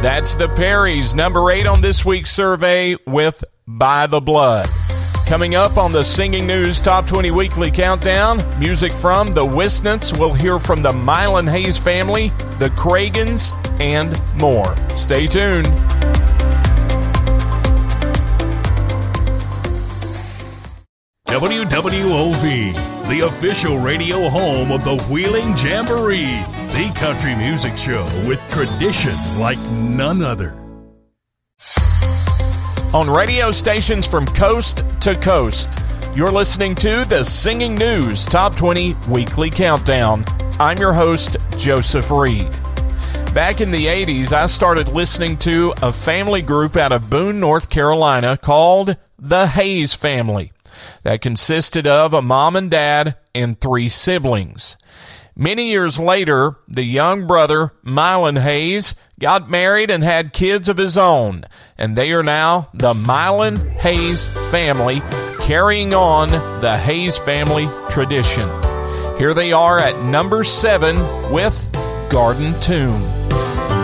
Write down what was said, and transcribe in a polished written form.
That's the Perrys, number 8 on this week's survey with By the Blood. Coming up on the Singing News Top 20 Weekly Countdown, music from the Wisnants. We'll hear from the Mylan Hayes family, the Cragans, and more. Stay tuned. WWOV, the official radio home of the Wheeling Jamboree, the country music show with tradition like none other. On radio stations from coast to coast, you're listening to the Singing News Top 20 Weekly Countdown. I'm your host, Joseph Reed. Back in the 80s, I started listening to a family group out of Boone, North Carolina called the Hayes family. That consisted of a mom and dad and 3 siblings. Many years later, the young brother, Mylan Hayes, got married and had kids of his own, and they are now the Mylan Hayes family, carrying on the Hayes family tradition. Here they are at number 7 with Garden Tune.